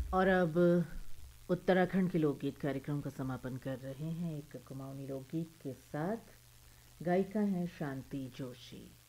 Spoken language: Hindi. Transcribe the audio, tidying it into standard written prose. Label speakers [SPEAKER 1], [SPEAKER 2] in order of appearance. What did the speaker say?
[SPEAKER 1] और अब उत्तराखंड के लोकगीत कार्यक्रम का समापन कर रहे हैं एक कुमाऊनी लोकगीत के साथ। गायिका हैं शांति जोशी।